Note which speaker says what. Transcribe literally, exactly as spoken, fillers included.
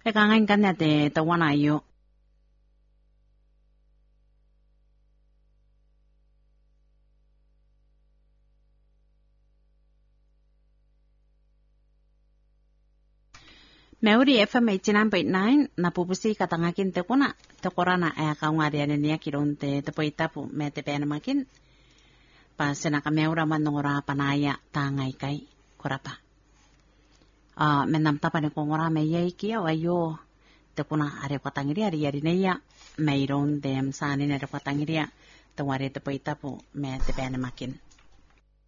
Speaker 1: e kangain kan te tawana yo Meuri F M eighty-nine point nine na pupusi katangakin te kuna te korana e kaungari ane niya kironte te poitapu me te pena makin pa senaka meura manongora panaya tangai kai korapa a menam tapa ne kongora me yai kia wayo te kuna are patangiri are yari neya meiron dem sani ne patangiri te ware te poitapu me te pena makin